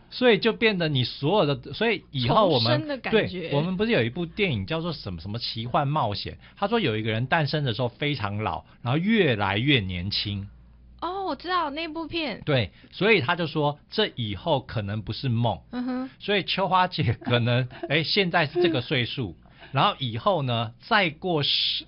所以就变得你所有的，所以以后我们对， 我们不是有一部电影叫做什么奇幻冒险？他说有一个人诞生的时候非常老，然后越来越年轻。 哦，我知道那部片。 对，所以他就说这以后可能不是梦。所以秋花姐可能现在是这个岁数。然后以后呢，再过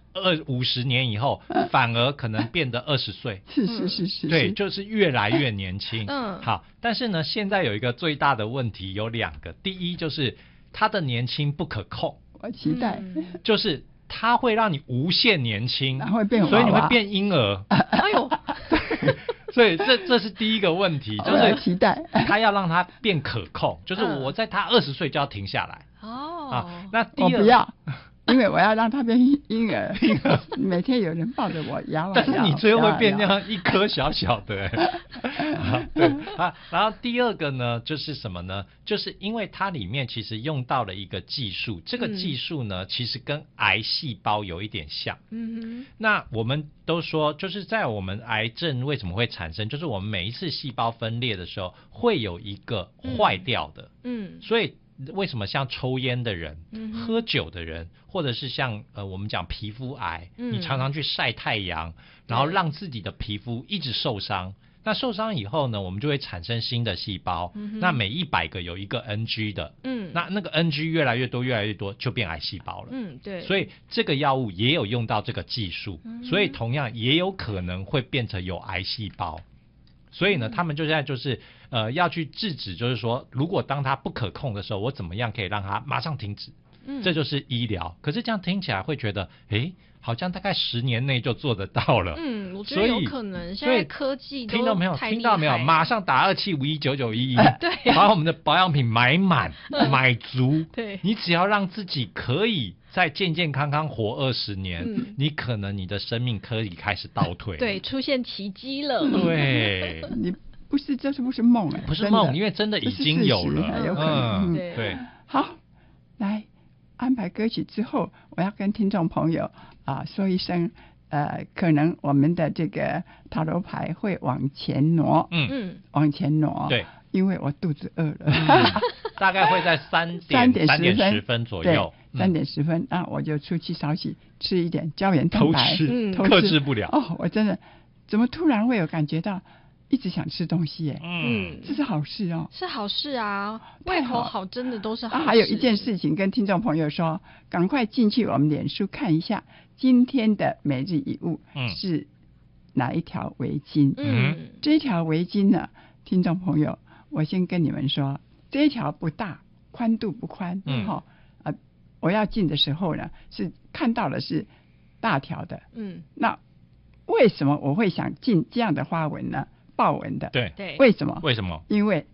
50年以后，反而可能变得20岁。 是。 对，就是越来越年轻。好，但是呢，现在有一个最大的问题有2个，第一就是他的年轻不可控。 我期待。 就是他会让你无限年轻， 然后会变娃娃， 所以你会变婴儿。 哎呦。 所以这是第一个问题，就是期待他要让他变可控，就是我在他20岁就要停下来。那第二， 我不要，因为我要让他变婴儿，每天有人抱着我摇。 但是你最后会变那样一颗小小的。对然后第二个呢，就是什么呢？就是因为它里面其实用到了一个技术，这个技术呢，其实跟癌细胞有一点像。那我们都说，就是在我们癌症为什么会产生，就是我们每一次细胞分裂的时候，会有一个坏掉的。所以为什么像抽烟的人、喝酒的人，或者是像我们讲皮肤癌，你常常去晒太阳，然后让自己的皮肤一直受伤。那受伤以后呢，我们就会产生新的细胞。那每100个有一个 NG 的。那个 NG 越来越多，就变癌细胞了。 对。 所以这个药物也有用到这个技术，所以同样也有可能会变成有癌细胞。所以呢，他们就现在就是要去制止，就是说，如果当它不可控的时候，我怎么样可以让它马上停止？这就是医疗。可是这样听起来会觉得，好像大概10年内就做得到了。 我觉得有可能。现在科技都听到没有？听到没有？马上打27519911， 对， 把我们的保养品买满、买足。 对， 你只要让自己可以再健健康康活20年，你可能你的生命可以开始倒退。 对，出现奇迹了。 对， 你这是不是梦？ 不是梦，因为真的已经有了， 有可能。 对。 好，来安排歌曲之后，我要跟听众朋友说一声，可能我们的这个塔罗牌会往前挪。往前挪。 对。 因为我肚子饿了。 大概会在3点10分左右。 3点10分，那我就出去稍息，吃一点胶原蛋白。 克制不了。 我真的怎么突然会有感觉到一直想吃东西耶？这是好事哦。 是好事啊，胃口好真的都是好事。 还有一件事情跟听众朋友说，赶快进去我们脸书看一下今天的每日一物是哪一条围巾。这条围巾呢，听众朋友，我先跟你们说，这一条不大，宽度不宽。我要进的时候呢，是看到的是大条的。那为什么我会想进这样的花纹呢？豹纹的。 对。 为什么？因为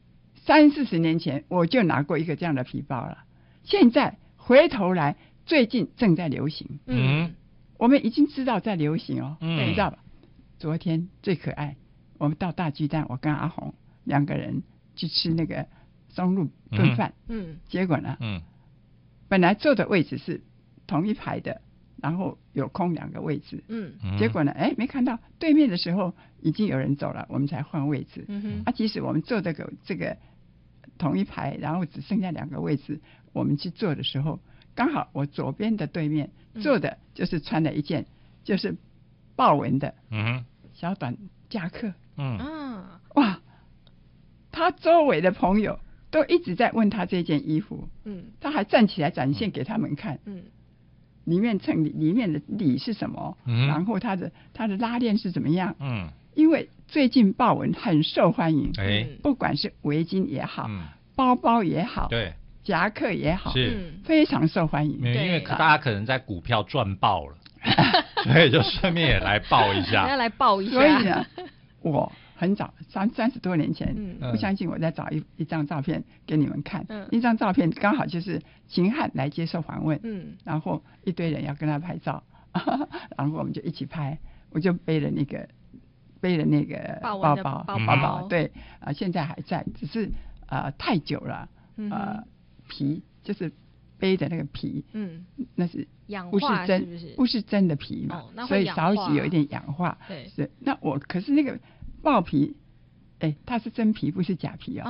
30-40年前我就拿过一个这样的皮包了，现在回头来最近正在流行。我们已经知道在流行哦。你知道吧？昨天最可爱，我们到大巨蛋，我跟阿红2个人去吃那个松露炖饭。结果呢，本来坐的位置是同一排的，然后有空2个位置。结果呢，没看到对面的时候已经有人走了，我们才换位置。即使我们坐这个同一排，然后只剩下2个位置，我们去坐的时候，刚好我左边的对面坐的就是穿了一件就是豹纹的小短夹克。哇，他周围的朋友都一直在问他这件衣服。他还站起来展现给他们看。里面的里是什么？然后它的拉链是怎么样？因为最近豹纹很受欢迎。不管是围巾也好，包包也好， 对， 夹克也好， 是非常受欢迎。 因为大家可能在股票赚爆了，所以就顺便也来报一下。 要来报一下。 所以呢，我很早30多年前，不相信我再找一张照片给你们看。一张照片刚好就是秦汉来接受访问。然后一堆人要跟他拍照，然后我们就一起拍。我就背了那个包包。对，现在还在，只是太久了。皮就是背的那个皮。那是氧化，是不是？ 不是真的皮嘛？所以少许有一点氧化。 对。 是，那可是那个豹皮，它是真皮，不是假皮哦。